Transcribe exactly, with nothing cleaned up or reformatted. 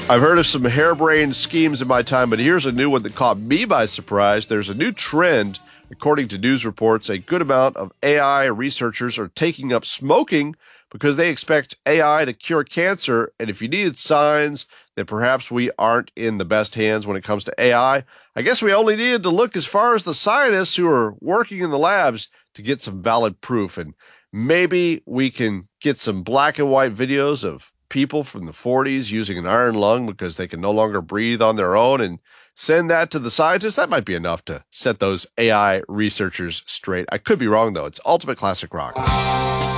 I've heard of some harebrained schemes in my time, but here's a new one that caught me by surprise. There's a new trend. According to news reports, a good amount of A I researchers are taking up smoking because they expect A I to cure cancer. And if you needed signs that perhaps we aren't in the best hands when it comes to A I, I guess we only needed to look as far as the scientists who are working in the labs to get some valid proof. And maybe we can get some black and white videos of people from the forties using an iron lung because they can no longer breathe on their own and send that to the scientists. That might be enough to set those A I researchers straight. I could be wrong, though. It's Ultimate Classic Rock.